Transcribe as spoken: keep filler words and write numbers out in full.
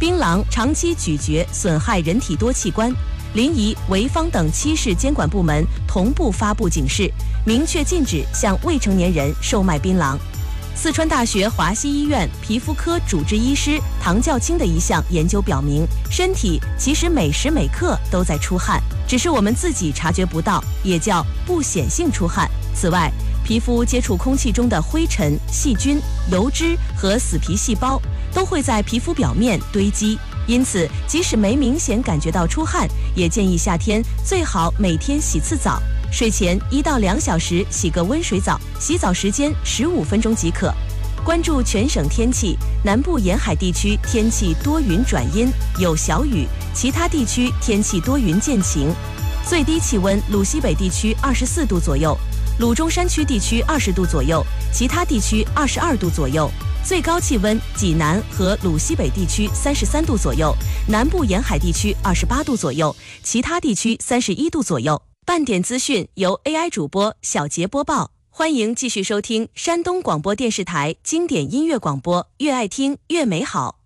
槟榔长期咀嚼损害人体多器官。临沂、潍坊等七市监管部门同步发布警示，明确禁止向未成年人售卖槟榔。四川大学华西医院皮肤科主治医师唐教清的一项研究表明，身体其实每时每刻都在出汗，只是我们自己察觉不到，也叫不显性出汗。此外，皮肤接触空气中的灰尘、细菌、油脂和死皮细胞都会在皮肤表面堆积，因此即使没明显感觉到出汗，也建议夏天最好每天洗次澡，睡前一到两小时洗个温水澡，洗澡时间十五分钟即可。关注全省天气，南部沿海地区天气多云转阴，有小雨，其他地区天气多云见晴。最低气温鲁西北地区二十四度左右，鲁中山区地区二十度左右，其他地区二十二度左右。最高气温济南和鲁西北地区三十三度左右，南部沿海地区二十八度左右，其他地区三十一度左右。半点资讯由 A I 主播小杰播报，欢迎继续收听山东广播电视台经典音乐广播，越爱听越美好。